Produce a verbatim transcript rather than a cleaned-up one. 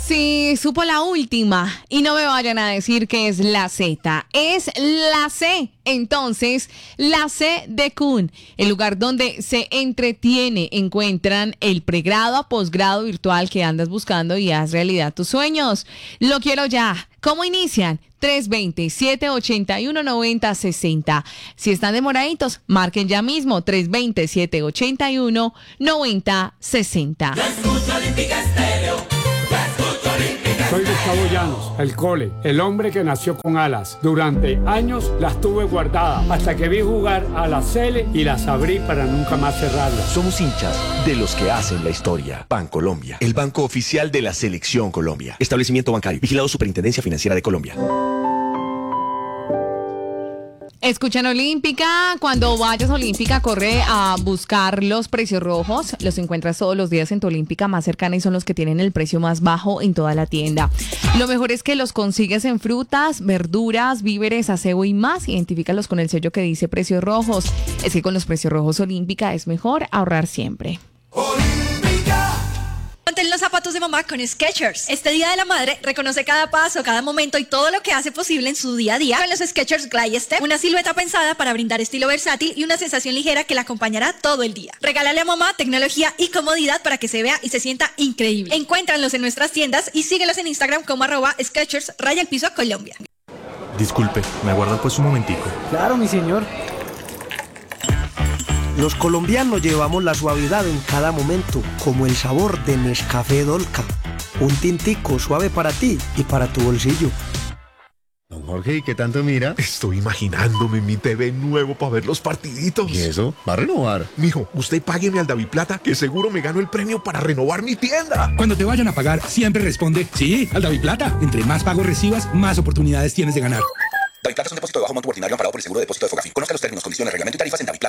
Sí, supo la última. Y no me vayan a decir que es la Z. Es la C. Entonces, la C de Kun, el lugar donde se entretiene, encuentran el pregrado a posgrado virtual que andas buscando y haz realidad tus sueños. Lo quiero ya. ¿Cómo inician? tres dos cero, siete ocho uno, nueve cero seis cero. Si están demoraditos, marquen ya mismo tres dos cero, siete ocho uno, nueve cero seis cero. Yo escucho Olímpica Estéreo. Yo escucho Olímpica. Soy Gustavo Llanos, el Cole, el hombre que nació con alas. Durante años las tuve guardadas hasta que vi jugar a la Cele y las abrí para nunca más cerrarlas. Somos hinchas de los que hacen la historia. Bancolombia, el banco oficial de la Selección Colombia. Establecimiento bancario, vigilado Superintendencia Financiera de Colombia. Escuchan Olímpica. Cuando vayas a Olímpica, corre a buscar los precios rojos. Los encuentras todos los días en tu Olímpica más cercana y son los que tienen el precio más bajo en toda la tienda. Lo mejor es que los consigues en frutas, verduras, víveres, aseo y más. Identifícalos con el sello que dice precios rojos. Es que con los precios rojos Olímpica es mejor ahorrar siempre. Ponte en los zapatos de mamá con Skechers. Este Día de la Madre reconoce cada paso, cada momento y todo lo que hace posible en su día a día con los Skechers Glide Step, una silueta pensada para brindar estilo versátil y una sensación ligera que la acompañará todo el día. Regálale a mamá tecnología y comodidad para que se vea y se sienta increíble. Encuéntranlos en nuestras tiendas y síguelos en Instagram como arroba Skechers raya el piso Colombia. Disculpe, ¿me aguarda pues un momentico? Claro, mi señor. Los colombianos llevamos la suavidad en cada momento, como el sabor de Nescafé Dolca. Un tintico suave para ti y para tu bolsillo. Don Jorge, ¿y qué tanto mira? Estoy imaginándome mi T V nuevo para ver los partiditos. ¿Y eso? ¿Va a renovar? Mijo, usted págueme al Daviplata, que seguro me gano el premio para renovar mi tienda. Cuando te vayan a pagar, siempre responde, sí, al Daviplata. Entre más pagos recibas, más oportunidades tienes de ganar. Daviplata es un depósito de bajo monto ordinario amparado por el seguro de depósito de Fogafín. Conozca los términos, condiciones, reglamento